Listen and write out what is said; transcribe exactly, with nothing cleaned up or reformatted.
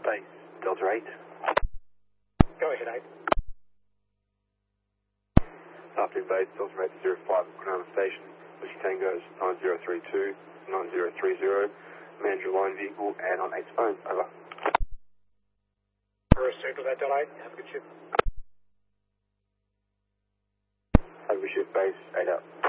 Base Delta eight. Go ahead, eight. Afternoon base Delta eight zero five, Crown Station, Whiskey Tango's nine zero three two, nine zero three zero, manned your line vehicle and on eight's phone, over. Received with that, Delta eight. Have a good shift. Have a good shift, base eight out.